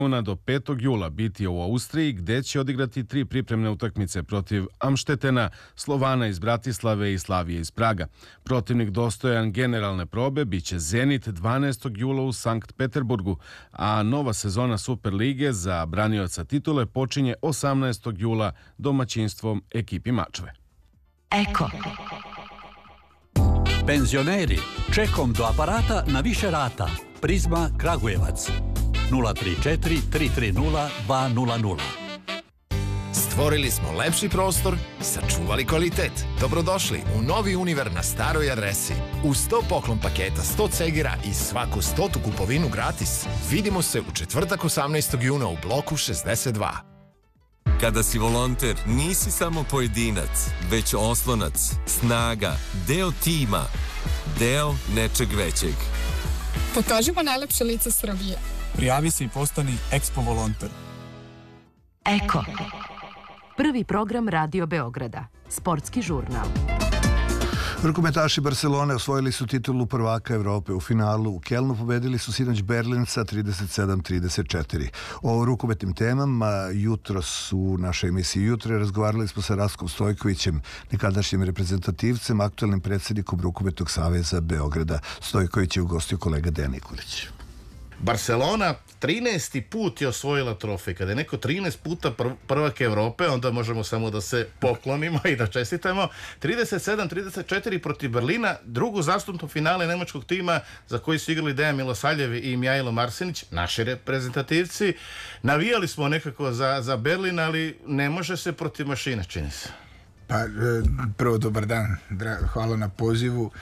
do 5. jula biti u Austriji, gde će odigrati 3 pripremne utakmice protiv Amštetena, Slovana iz Bratislave i Slavije iz Praga. Protivnik dostojan generalne probe biće Zenit 12. jula u Sankt Peterburgu, a nova sezona Superlige za branioca titule počinje 18. jula domaćinstvom ekipi Mačve. Eko. Penzioneri, čekom do aparata na više rata. Prizma Kragujevac 034 330 200. Stvorili smo lepši prostor, sačuvali kvalitet. Dobrodošli u novi Univer na staroj adresi. Uz 100 poklon paketa, 100 cegera i svaku 100 kupovinu gratis. Vidimo se u četvrtak 18. juna u bloku 62. Kada si volonter, nisi samo pojedinac, već oslonac, snaga, deo tima, deo nečeg većeg. Pokažimo najlepše lice Srbije. Prijavi se i postani Expo volonter. Eko. Prvi program Radio Beograda. Sportski žurnal. Rukometaši Barcelone osvojili su titulu prvaka Evrope. U finalu u Kelnu pobedili su sinoć Berlin sa 37-34. O rukometnim temama jutros u našoj emisiji Jutre razgovarali smo sa Rastkom Stojkovićem, nekadašnjim reprezentativcem, aktualnim predsjednikom Rukometnog saveza Beograda. Stojković je ugostio kolega Dejan Nikolić. Barcelona 13. put je osvojila trofej. Kada je neko 13 puta prvak Evrope, onda možemo samo da se poklonimo i da čestitamo. 37-34 protiv Berlina, drugo zastupno finale nemačkog tima za koji su igrali Dejan Milosavljev i Mihajlo Marsenić, naši reprezentativci. Navijali smo nekako za Berlin, ali ne može se protiv mašine, čini se. Pa, prvo dobar dan, hvala na pozivu.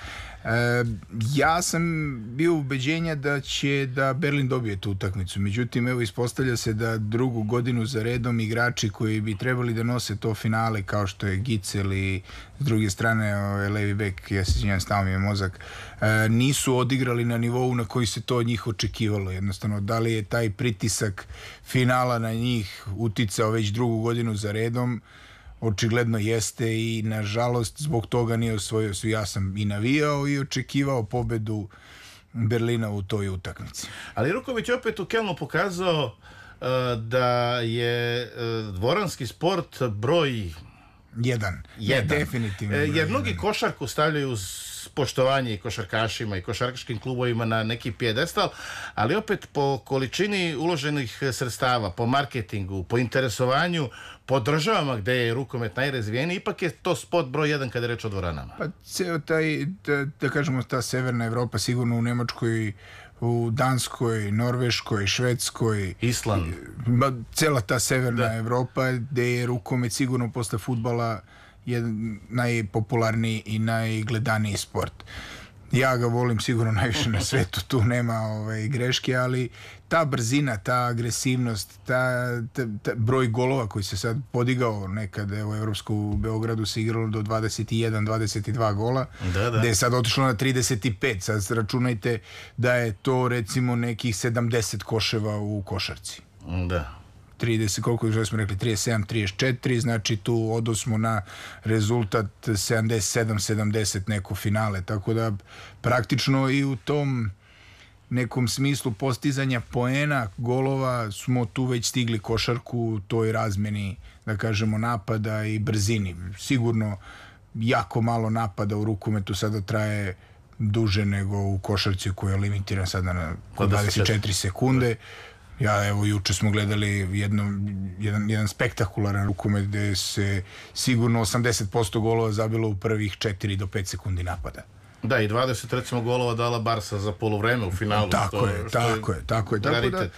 Ja sam bio ubeđenja da Berlin dobije tu utakmicu, međutim evo ispostavlja se da drugu godinu za redom igrači koji bi trebali da nose to finale kao što je Gitzel i s druge strane levi bek, ja se izvinjam, stao mi je mozak, nisu odigrali na nivou na koji se to od njih očekivalo. Jednostavno, da li je taj pritisak finala na njih uticao već drugu godinu za redom? Očigledno jeste i nažalost zbog toga nije osvojio. Ja sam i navijao i očekivao pobedu Berlina u toj utakmici. Ali Ruković opet u Kelnu pokazao da je dvoranski sport broj jedan. Definitivno. Jer mnogi košarku stavljaju uz poštovanje i košarkašima i košarkaškim klubovima na neki pijedestal, ali opet po količini uloženih sredstava, po marketingu, po interesovanju, po državama gde je rukomet najrazvijeniji, ipak je to sport broj jedan kada je reč o dvoranama. Pa ceo taj, da kažemo, ta severna Evropa, sigurno u Nemačkoj, u Danskoj, Norveškoj, Švedskoj, Island, cela ta severna Evropa gde je rukomet sigurno posle fudbala je najpopularniji i najgledaniji sport. Ja ga volim sigurno najviše na svetu, tu nema greške, ali ta brzina, ta agresivnost, ta broj golova koji se sad podigao nekad, u Evropsku Beogradu se igralo do 21-22 gola, gde je sad otišlo na 35, sad računajte da je to recimo nekih 70 koševa u košarci. Da. 30, koliko smo rekli, 37-34, znači tu odosmo na rezultat 77-70 neko finale, tako da praktično i u tom nekom smislu postizanja poena, golova, smo tu već stigli košarku u toj razmeni, da kažemo, napada i brzini. Sigurno jako malo napada u rukometu sada traje duže nego u košarci koja je limitiran sada na 24 sekunde. Ja, evo, juče smo gledali jedan spektakularan rukomet gde se sigurno 80% golova zabilo u prvih 4 do 5 sekundi napada. Da, i 20 recimo golova dala Barsa za poluvreme u finalu. Tako je. Tako da,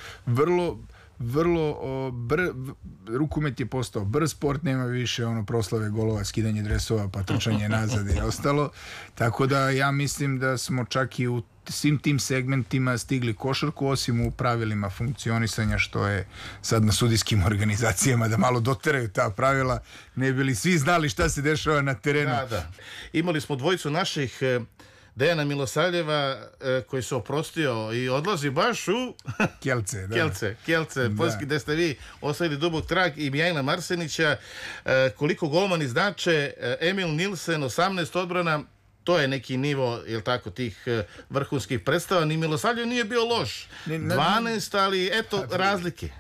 rukomet je postao brz sport, nema više proslave golova, skidanje dresova, pa trčanje nazad i ostalo. Tako da ja mislim da smo čak i u svim tim segmentima stigli košarku, osim u pravilima funkcionisanja, što je sad na sudijskim organizacijama da malo doteraju ta pravila, ne bi li svi znali šta se dešava na terenu. Da. Imali smo dvojicu naših, Dejana Milosavljeva, koji se oprostio i odlazi baš u Kielce, Poljski, gde ste vi ostavili dubok trag, i Mihajla Marsenića. Koliko golmani znače, Emil Nilsen 18 odbrana, to je neki nivo, jel tako, tih vrhunskih predstava. Ni Milosavljev nije bio loš. 12, ali eto razlike.